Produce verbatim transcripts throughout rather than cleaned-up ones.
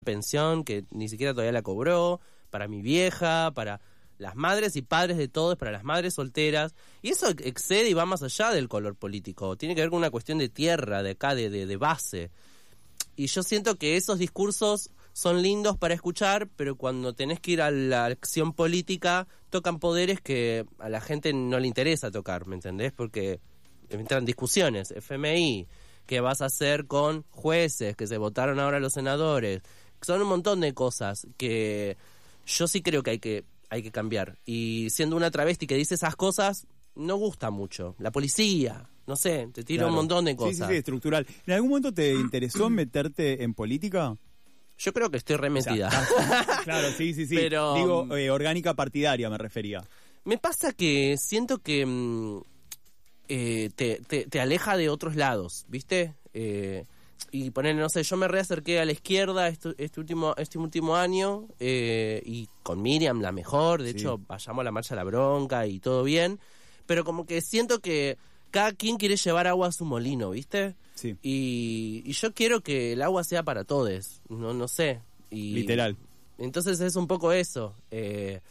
pensión que ni siquiera todavía la cobró, para mi vieja, para las madres y padres de todos, para las madres solteras, y eso excede y va más allá del color político, tiene que ver con una cuestión de tierra, de acá, de, de, de base. Y yo siento que esos discursos son lindos para escuchar, pero cuando tenés que ir a la acción política, tocan poderes que a la gente no le interesa tocar, ¿me entendés? Porque entran discusiones, F M I, ¿qué vas a hacer con jueces que se votaron ahora los senadores? Son un montón de cosas que yo sí creo que hay que hay que cambiar. Y siendo una travesti que dice esas cosas, no gusta mucho. La policía, no sé, te tira claro. un montón de cosas. Sí, sí, sí, estructural. ¿En algún momento te interesó meterte en política? Yo creo que estoy remetida. O sea, claro, sí, sí, sí. Pero, Digo, eh, orgánica partidaria me refería. Me pasa que siento que mm, eh, te, te, te aleja de otros lados, ¿viste? Eh, y poner, no sé, yo me reacerqué a la izquierda este, este último este último año eh, y con Miriam la mejor, de sí. hecho vayamos a la marcha a la bronca y todo bien, pero como que siento que cada quien quiere llevar agua a su molino, ¿viste? Sí. Y, y yo quiero que el agua sea para todos, no no sé. Y literal. Entonces es un poco eso. Eh,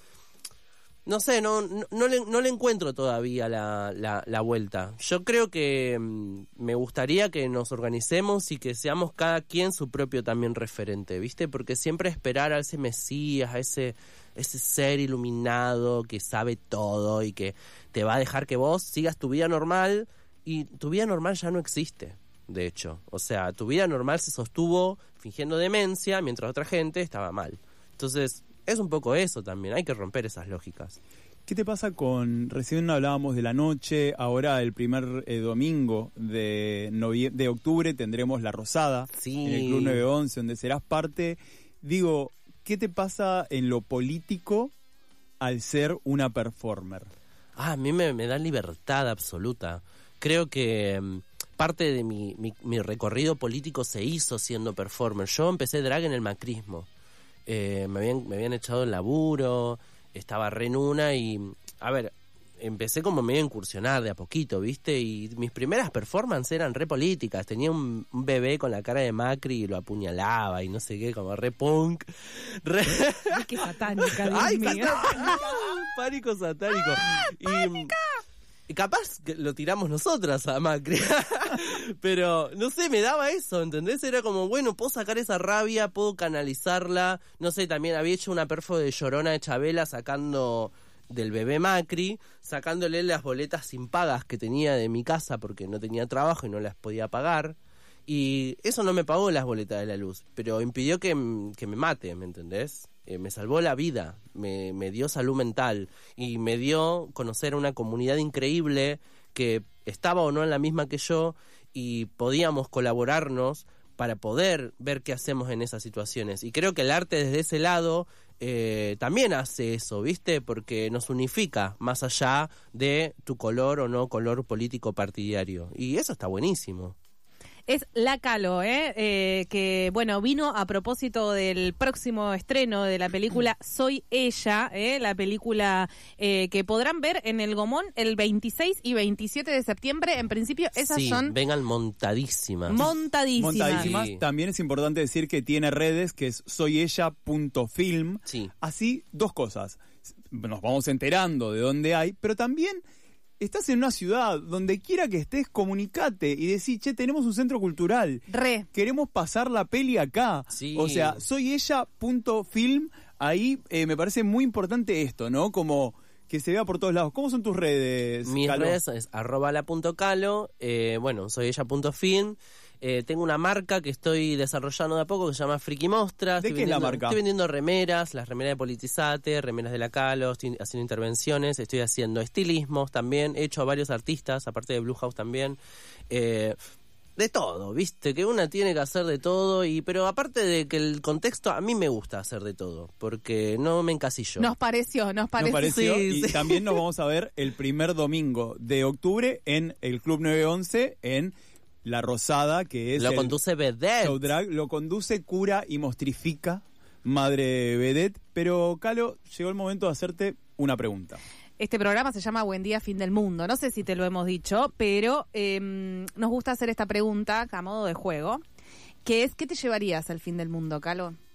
no sé, no no, no, le, no le encuentro todavía la, la, la vuelta. Yo creo que mmm, me gustaría que nos organicemos y que seamos cada quien su propio también referente, ¿viste? Porque siempre esperar a ese mesías, a ese, ese ser iluminado que sabe todo y que te va a dejar que vos sigas tu vida normal, y tu vida normal ya no existe, de hecho. O sea, tu vida normal se sostuvo fingiendo demencia mientras otra gente estaba mal. Entonces, es un poco eso también, hay que romper esas lógicas. ¿Qué te pasa con, recién hablábamos de la noche, ahora el primer eh, domingo de, novie- de octubre tendremos La Rosada, sí. en el Club nueve once, donde serás parte? Digo, ¿qué te pasa en lo político al ser una performer? Ah, a mí me, me da libertad absoluta. Creo que um, parte de mi, mi, mi recorrido político se hizo siendo performer. Yo empecé drag en el macrismo. Eh, me habían me habían echado el laburo, estaba re en una y, a ver, empecé como medio a incursionar de a poquito, ¿viste? Y mis primeras performances eran re políticas. Tenía un, un bebé con la cara de Macri y lo apuñalaba y no sé qué, como re punk. Re... Ay, qué satánica, Dios Ay, mío. satánica. Pánico satánico. ¡Ah, y, pánica! Y capaz que lo tiramos nosotras a Macri. Pero, no sé, me daba eso, ¿entendés? Era como, bueno, puedo sacar esa rabia, puedo canalizarla. No sé, también había hecho una perfo de Llorona de Chabela sacando del bebé Macri, sacándole las boletas impagas que tenía de mi casa porque no tenía trabajo y no las podía pagar. Y eso no me pagó las boletas de la luz, pero impidió que, que me mate, ¿me entendés? Eh, me salvó la vida, me, me dio salud mental y me dio conocer a una comunidad increíble que estaba o no en la misma que yo y podíamos colaborarnos para poder ver qué hacemos en esas situaciones. Y creo que el arte desde ese lado eh, también hace eso, ¿viste? Porque nos unifica más allá de tu color o no color político partidario. Y eso está buenísimo. Es La Calo, ¿eh? Eh, que, bueno, vino a propósito del próximo estreno de la película Soy Ella, ¿eh? La película eh, que podrán ver en el Gomón el veintiséis y veintisiete de septiembre. En principio, esas sí, son... vengan montadísimas. Montadísimas. Montadísimas. Sí. También es importante decir que tiene redes, que es soyella punto film. Sí. Así, dos cosas. Nos vamos enterando de dónde hay, pero también... Estás en una ciudad, donde quiera que estés, comunicate y decís, che, tenemos un centro cultural. Re. Queremos pasar la peli acá. Sí. O sea, soyella punto film, ahí eh, me parece muy importante esto, ¿no? Como que se vea por todos lados. ¿Cómo son tus redes, Mis Calo? redes es arroba la punto calo, eh, bueno, soy ella punto film. Eh, tengo una marca que estoy desarrollando de a poco que se llama Friki Mostras. ¿De estoy qué es la vendiendo, marca? Estoy vendiendo remeras, las remeras de Politizate, remeras de la Calo, estoy haciendo intervenciones, estoy haciendo estilismos también, he hecho a varios artistas, aparte de Blue House también. Eh, de todo, ¿viste? Que una tiene que hacer de todo, y pero aparte de que el contexto, a mí me gusta hacer de todo, porque no me encasillo. Nos pareció, nos pareció. Nos pareció, Sí, y sí. también nos vamos a ver el primer domingo de octubre en el Club nueve once, en La Rosada, que es Lo el conduce Vedette. show drag. Lo conduce, cura y mostrifica Madre Vedette. Pero, Calo, llegó el momento de hacerte una pregunta. Este programa se llama Buen Día, Fin del Mundo. No sé si te lo hemos dicho, pero eh, nos gusta hacer esta pregunta a modo de juego, que es, ¿qué te llevarías al fin del mundo, Calo?